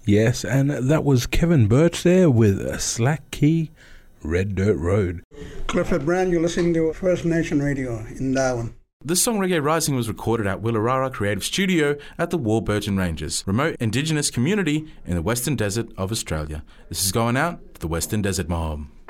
Yes, and that was Kevin Birch there with Slack Key, Red Dirt Road. Clifford Brand, you're listening to First Nation Radio in Darwin. This song Reggae Rising was recorded at Willarara Creative Studio at the Warburton Ranges, remote Indigenous community in the Western Desert of Australia. This is going out to the Western Desert Mob.